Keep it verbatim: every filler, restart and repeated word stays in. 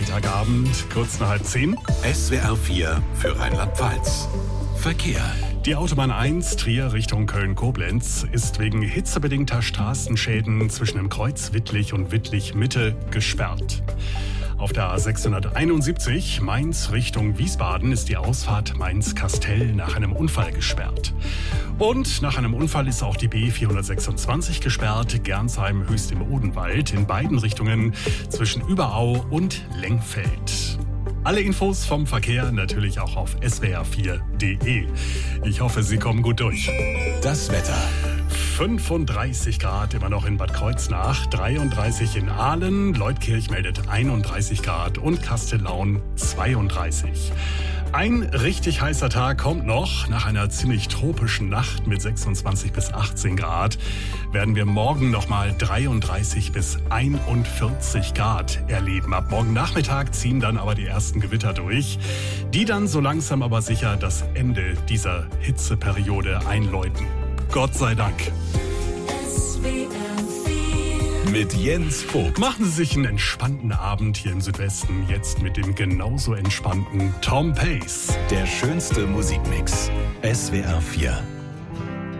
Freitagabend, kurz nach halb zehn. S W R vier für Rheinland-Pfalz. Verkehr. Die Autobahn eins Trier Richtung Köln-Koblenz ist wegen hitzebedingter Straßenschäden zwischen dem Kreuz Wittlich und Wittlich-Mitte gesperrt. Auf der A sechshunderteinundsiebzig Mainz Richtung Wiesbaden ist die Ausfahrt Mainz-Kastell nach einem Unfall gesperrt. Und nach einem Unfall ist auch die B vierhundertsechsundzwanzig gesperrt, Gernsheim-Höchst im Odenwald, in beiden Richtungen zwischen Überau und Lengfeld. Alle Infos vom Verkehr natürlich auch auf S W R vier punkt de. Ich hoffe, Sie kommen gut durch. Das Wetter. fünfunddreißig Grad immer noch in Bad Kreuznach, dreiunddreißig in Aalen, Leutkirch meldet einunddreißig Grad und Kastellaun zweiunddreißig. Ein richtig heißer Tag kommt noch. Nach einer ziemlich tropischen Nacht mit sechsundzwanzig bis achtzehn Grad werden wir morgen nochmal dreiunddreißig bis einundvierzig Grad erleben. Ab morgen Nachmittag ziehen dann aber die ersten Gewitter durch, die dann so langsam aber sicher das Ende dieser Hitzeperiode einläuten. Gott sei Dank. Mit Jens Vogt. Machen Sie sich einen entspannten Abend hier im Südwesten, jetzt mit dem genauso entspannten Tom Pace. Der schönste Musikmix. S W R vier.